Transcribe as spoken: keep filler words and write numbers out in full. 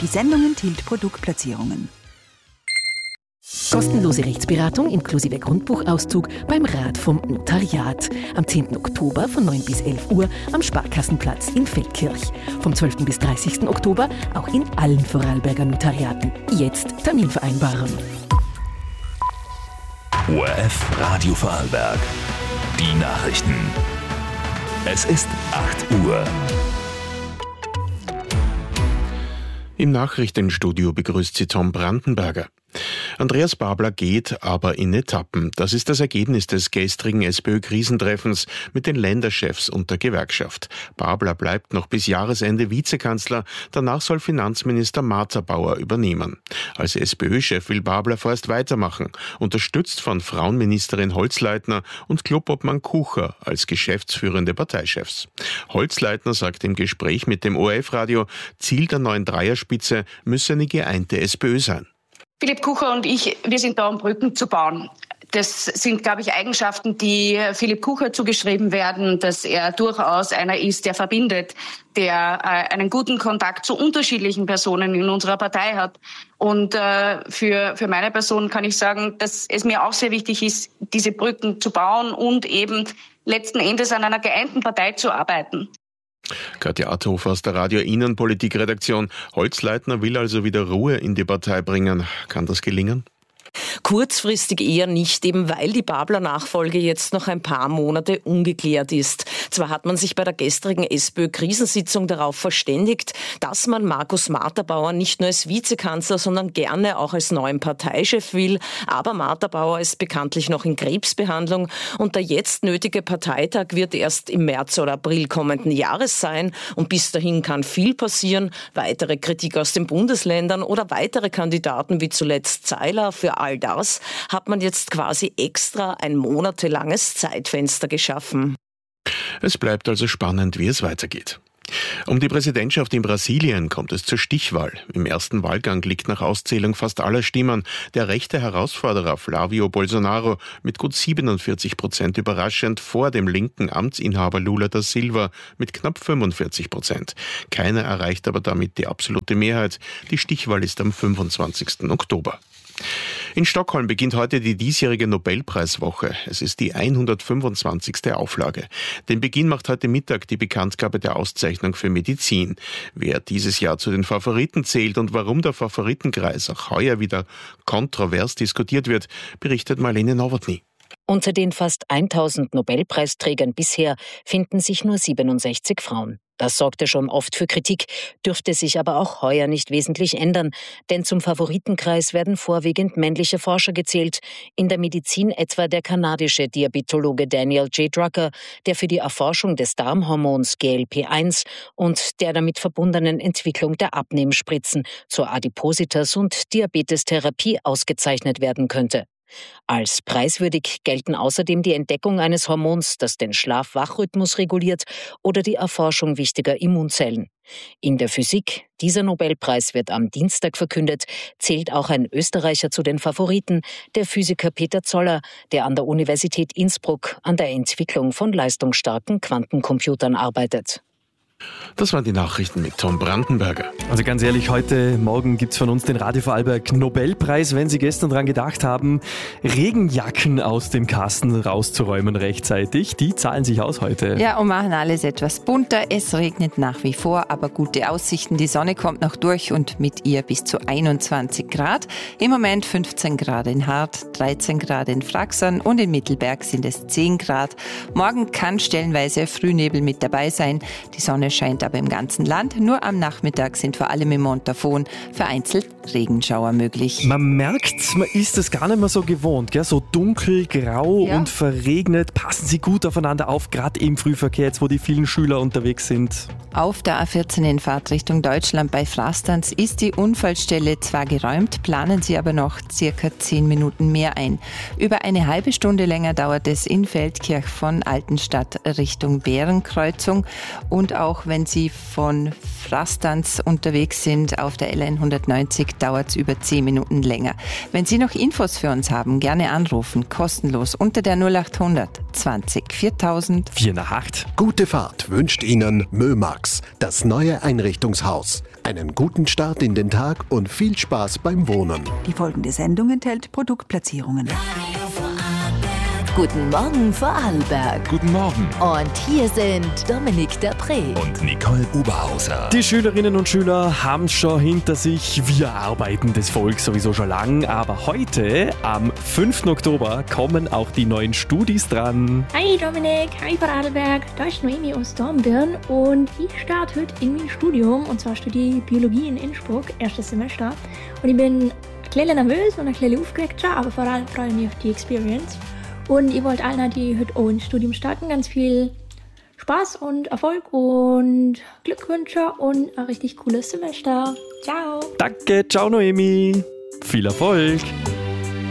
Die Sendung enthielt Produktplatzierungen. Kostenlose Rechtsberatung inklusive Grundbuchauszug beim Rat vom Notariat. Am zehnten Oktober von neun bis elf Uhr am Sparkassenplatz in Feldkirch. Vom zwölften bis dreißigsten Oktober auch in allen Vorarlberger Notariaten. Jetzt Termin vereinbaren. O R F Radio Vorarlberg. Die Nachrichten. Es ist acht Uhr. Im Nachrichtenstudio begrüßt sie Tom Brandenberger. Andreas Babler geht, aber in Etappen. Das ist das Ergebnis des gestrigen SPÖ-Krisentreffens mit den Länderchefs und der Gewerkschaft. Babler bleibt noch bis Jahresende Vizekanzler, danach soll Finanzminister Martha-Bauer übernehmen. Als SPÖ-Chef will Babler vorerst weitermachen, unterstützt von Frauenministerin Holzleitner und Klubobmann Kucher als geschäftsführende Parteichefs. Holzleitner sagt im Gespräch mit dem O R F-Radio, Ziel der neuen Dreierspitze müsse eine geeinte SPÖ sein. Philipp Kucher und ich, wir sind da, um Brücken zu bauen. Das sind, glaube ich, Eigenschaften, die Philipp Kucher zugeschrieben werden, dass er durchaus einer ist, der verbindet, der äh, einen guten Kontakt zu unterschiedlichen Personen in unserer Partei hat. Und äh, für, für meine Person kann ich sagen, dass es mir auch sehr wichtig ist, diese Brücken zu bauen und eben letzten Endes an einer geeinten Partei zu arbeiten. Katja Adhofer aus der Radio-Innenpolitik-Redaktion. Holzleitner will also wieder Ruhe in die Partei bringen. Kann das gelingen? Kurzfristig eher nicht, eben weil die Babler-Nachfolge jetzt noch ein paar Monate ungeklärt ist. Zwar hat man sich bei der gestrigen SPÖ-Krisensitzung darauf verständigt, dass man Markus Martha-Bauer nicht nur als Vizekanzler, sondern gerne auch als neuen Parteichef will. Aber Martha-Bauer ist bekanntlich noch in Krebsbehandlung und der jetzt nötige Parteitag wird erst im März oder April kommenden Jahres sein. Und bis dahin kann viel passieren. Weitere Kritik aus den Bundesländern oder weitere Kandidaten wie zuletzt Zeiler. Für all das hat man jetzt quasi extra ein monatelanges Zeitfenster geschaffen. Es bleibt also spannend, wie es weitergeht. Um die Präsidentschaft in Brasilien kommt es zur Stichwahl. Im ersten Wahlgang liegt nach Auszählung fast aller Stimmen der rechte Herausforderer Flávio Bolsonaro mit gut siebenundvierzig Prozent überraschend vor dem linken Amtsinhaber Lula da Silva mit knapp fünfundvierzig Prozent. Keiner erreicht aber damit die absolute Mehrheit. Die Stichwahl ist am fünfundzwanzigsten Oktober. In Stockholm beginnt heute die diesjährige Nobelpreiswoche. Es ist die hundertfünfundzwanzigste Auflage. Den Beginn macht heute Mittag die Bekanntgabe der Auszeichnung für Medizin. Wer dieses Jahr zu den Favoriten zählt und warum der Favoritenkreis auch heuer wieder kontrovers diskutiert wird, berichtet Marlene Nowotny. Unter den fast tausend Nobelpreisträgern bisher finden sich nur siebenundsechzig Frauen. Das sorgte schon oft für Kritik, dürfte sich aber auch heuer nicht wesentlich ändern, denn zum Favoritenkreis werden vorwiegend männliche Forscher gezählt, in der Medizin etwa der kanadische Diabetologe Daniel J. Drucker, der für die Erforschung des Darmhormons G L P eins und der damit verbundenen Entwicklung der Abnehmspritzen zur Adipositas- und Diabetestherapie ausgezeichnet werden könnte. Als preiswürdig gelten außerdem die Entdeckung eines Hormons, das den Schlaf-Wach-Rhythmus reguliert, oder die Erforschung wichtiger Immunzellen. In der Physik, dieser Nobelpreis wird am Dienstag verkündet, zählt auch ein Österreicher zu den Favoriten, der Physiker Peter Zoller, der an der Universität Innsbruck an der Entwicklung von leistungsstarken Quantencomputern arbeitet. Das waren die Nachrichten mit Tom Brandenberger. Also ganz ehrlich, heute Morgen gibt's von uns den Radio Vorarlberg Nobelpreis, wenn Sie gestern dran gedacht haben, Regenjacken aus dem Kasten rauszuräumen rechtzeitig. Die zahlen sich aus heute. Ja, und machen alles etwas bunter. Es regnet nach wie vor, aber gute Aussichten. Die Sonne kommt noch durch und mit ihr bis zu einundzwanzig Grad. Im Moment fünfzehn Grad in Hart, dreizehn Grad in Fraxern und in Mittelberg sind es zehn Grad. Morgen kann stellenweise Frühnebel mit dabei sein. Die Sonne scheint aber im ganzen Land. Nur am Nachmittag sind vor allem im Montafon vereinzelt Regenschauer möglich. Man merkt, man ist es gar nicht mehr so gewohnt. Gell? So dunkel, grau ja. und verregnet. Passen Sie gut aufeinander auf, gerade im Frühverkehr, jetzt wo die vielen Schüler unterwegs sind. Auf der A vierzehn in Fahrtrichtung Deutschland bei Frastanz ist die Unfallstelle zwar geräumt, planen Sie aber noch circa zehn Minuten mehr ein. Über eine halbe Stunde länger dauert es in Feldkirch von Altenstadt Richtung Bärenkreuzung. Und auch wenn Sie von Frastanz unterwegs sind auf der L N hundertneunzig, dauert es über zehn Minuten länger. Wenn Sie noch Infos für uns haben, gerne anrufen, kostenlos unter der null achthundert zwanzig viertausend. vier nach acht. Gute Fahrt wünscht Ihnen Mömax, das neue Einrichtungshaus. Einen guten Start in den Tag und viel Spaß beim Wohnen. Die folgende Sendung enthält Produktplatzierungen. Guten Morgen Vorarlberg. Guten Morgen. Und hier sind Dominik Dapré Und Nicole Oberhauser. Die Schülerinnen und Schüler haben es schon hinter sich. Wir arbeiten das Volk sowieso schon lang. Aber heute, am fünften Oktober, kommen auch die neuen Studis dran. Hi Dominik, hi Vorarlberg. Da ist Noemi aus Dornbirn und ich starte heute in mein Studium. Und zwar studiere ich Biologie in Innsbruck, erstes Semester. Und ich bin ein bisschen nervös und ein bisschen aufgeregt schon, aber vor allem freue ich mich auf die Experience. Und ich wollte allen, die heute auch ins Studium starten, ganz viel Spaß und Erfolg und Glückwünsche und ein richtig cooles Semester. Ciao. Danke, ciao Noemi. Viel Erfolg.